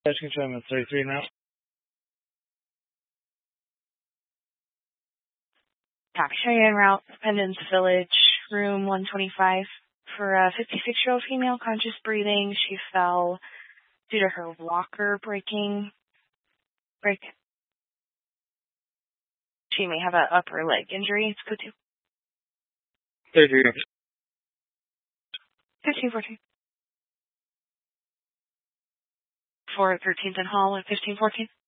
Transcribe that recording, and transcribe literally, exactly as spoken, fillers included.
That's control thirty-three now. Copy. Cheyenne route, Independence Village, room one twenty-five. For a fifty-six-year-old female, conscious breathing. She fell due to her walker breaking. Break. She may have an upper leg injury. It's code two. thirty-three. fifteen fourteen. For thirteenth and Hall at fifteen fourteen.